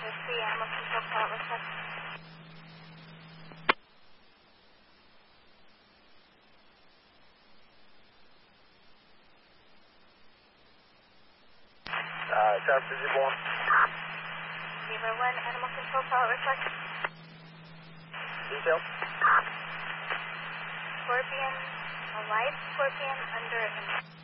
There's 3 animal control call request. Sharp visible. 01 animal control call request. Detail. Scorpion, a live scorpion under